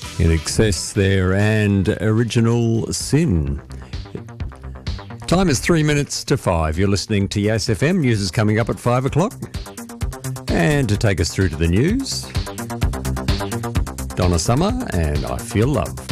In Excess there and Original Sin. Time is 3 minutes to 5. You're listening to Yass FM. News is coming up at 5 o'clock. And to take us through to the news, Donna Summer and I Feel Love.